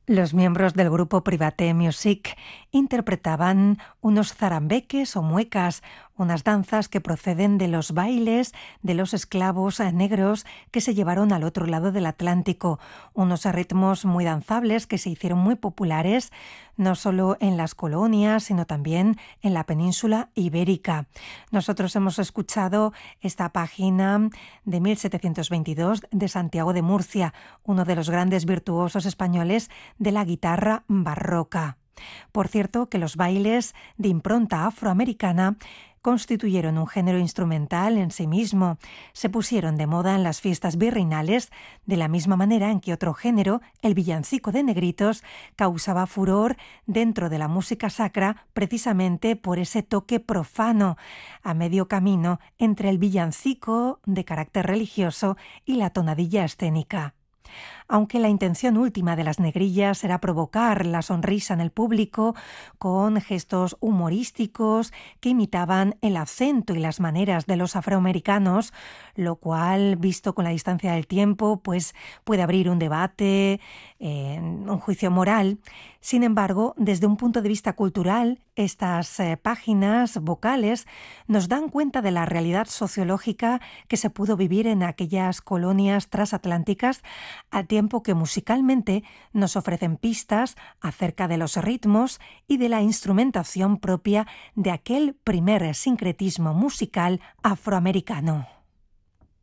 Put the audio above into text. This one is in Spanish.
Los miembros del grupo Private Music interpretaban unos zarambeques o muecas, unas danzas que proceden de los bailes de los esclavos negros que se llevaron al otro lado del Atlántico, unos ritmos muy danzables que se hicieron muy populares no solo en las colonias, sino también en la península ibérica. Nosotros hemos escuchado esta página de 1722 de Santiago de Murcia, uno de los grandes virtuosos españoles de la guitarra barroca. Por cierto, que los bailes de impronta afroamericana constituyeron un género instrumental en sí mismo. Se pusieron de moda en las fiestas virreinales de la misma manera en que otro género, el villancico de negritos, causaba furor dentro de la música sacra precisamente por ese toque profano, a medio camino entre el villancico de carácter religioso y la tonadilla escénica. Aunque la intención última de las negrillas era provocar la sonrisa en el público con gestos humorísticos que imitaban el acento y las maneras de los afroamericanos, lo cual, visto con la distancia del tiempo, pues puede abrir un debate, un juicio moral. Sin embargo, desde un punto de vista cultural, estas páginas vocales nos dan cuenta de la realidad sociológica que se pudo vivir en aquellas colonias transatlánticas, al tiempo que musicalmente nos ofrecen pistas acerca de los ritmos y de la instrumentación propia de aquel primer sincretismo musical afroamericano.